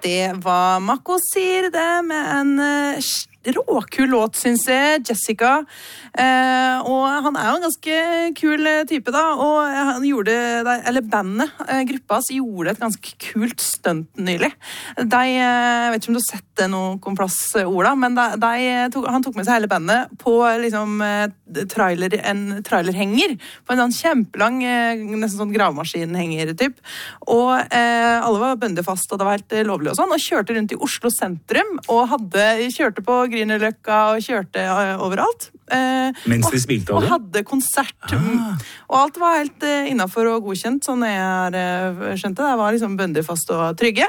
Det var Mako Sir det med en råkul låt, synes jeg, Jessica. Og han jo en ganske kul type da, og han gjorde, eller bandet, gruppa hans, gjorde et ganske kult stunt nylig. Jeg vet ikke om du har sett det noen plass, Ola, men han tok med seg hele bandet på liksom, en trailerhenger, på en sånn kjempelang, nesten sånn gravemaskinhenger typ. Og alle var bundet fast, og det var helt lovlig og sånn, og kjørte rundt i Oslo sentrum, og kjørte på Grünerløkka og kjørte overalt. Mens de spilte og hadde konsert. Og alt var helt innenfor og godkjent, sånn jeg skjønte. Det var liksom bundet fast og trygge.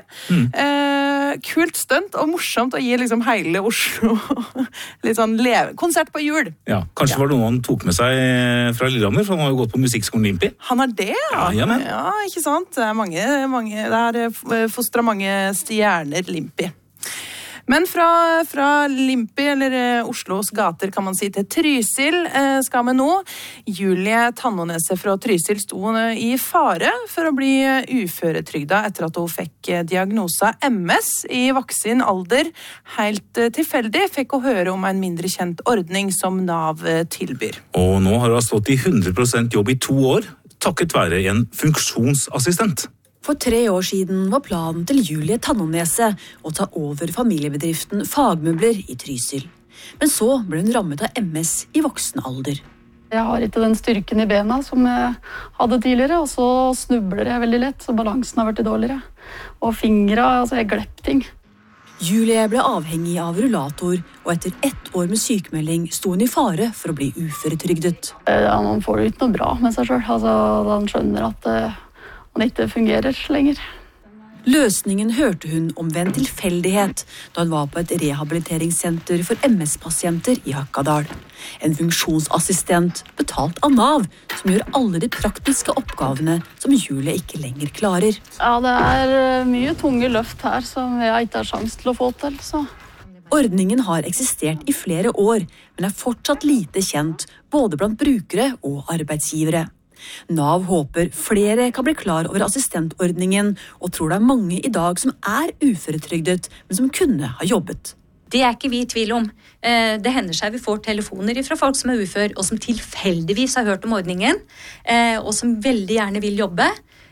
Kult stunt og morsomt å gi liksom hele Oslo litt sånn konsert på jul. Ja, kanskje var det noe han tok med seg fra Lillehammer, for han har jo gått på musikkskolen Limpi. Han det, ja. Ja, Ikke sant? Det er fostret mange stjerner Limpi. Men fra Limpi, eller Oslos gater kan man si, til Trysil skal vi nå. Julie Tannånese fra Trysil sto i fare for å bli uføretrygda etter at hun fikk diagnosa MS i voksen alder. Helt tilfeldig fikk hun høre om en mindre kjent ordning som NAV tilbyr. Og nå har hun stått i 100% jobb i 2 år, takket være en funksjonsassistent. For 3 år siden var planen til Julie Tannånese å ta over familiebedriften Fagmøbler i Trysil. Men så ble hun rammet av MS i voksen alder. Jeg har ikke den styrken i bena som jeg hadde tidligere, og så snubler jeg veldig lett, så balansen har vært dårligere. Og fingra, jeg glepp ting. Julie ble avhengig av rullator, og etter 1 år med sykemelding sto hun i fare for å bli uføretrygdet. Man får jo ikke noe bra med seg selv, da han skjønner at han ikke fungerer lenger. Løsningen hørte hun om ved en tilfeldighet da hun var på et rehabiliteringssenter for MS-pasienter i Hakadal. En funksjonsassistent betalt av NAV, som gjør alle de praktiske oppgavene som Julie ikke lenger klarer. Ja, det mye tunge løft her som jeg ikke har sjans til å få til, så. Ordningen har eksistert i flere år, men fortsatt lite kjent, både blant brukere og arbeidsgivere. NAV håper flere kan bli klar over assistentordningen, og tror det mange i dag som uføretrygdet, men som kunne ha jobbet. Det ikke vi i tvil om. Det hender seg vi får telefoner fra folk som ufør, og som tilfeldigvis har hørt om ordningen, og som veldig gjerne vil jobbe.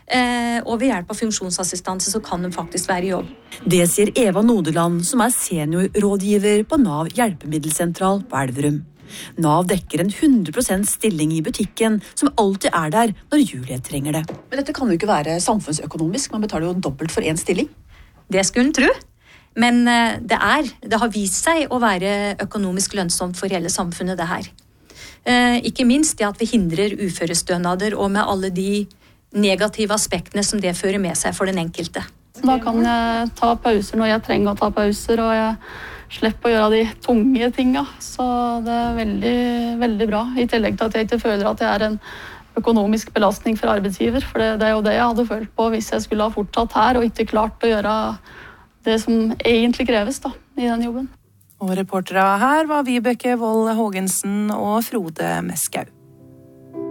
Og ved hjelp av funksjonsassistanse så kan de faktisk være i jobb. Det sier Eva Nodeland, som seniorrådgiver på NAV hjelpemiddelsentral på Elverum. NAV dekker en 100% stilling i butikken, som alltid der når Julie trenger det. Men dette kan jo ikke være samfunnsøkonomisk, man betaler jo dobbelt for en stilling. Det skulle en tro, men det har vist seg å være økonomisk lønnsomt for hele samfunnet det her. Ikke minst det at vi hindrer uførestønader, og med alle de negative aspektene som det fører med seg for den enkelte. Da kan jeg ta pauser når jeg trenger å ta pauser, og jeg slipper å gjøre de tunge tingene. Så det veldig, veldig bra. I tillegg til at jeg ikke føler at jeg en økonomisk belastning for arbeidsgiver. For det jo det jeg hadde følt på hvis jeg skulle ha fortsatt her og ikke klart å gjøre det som egentlig kreves i den jobben. Og reportere her var Vibeke Wold Hågensen og Frode Meskau.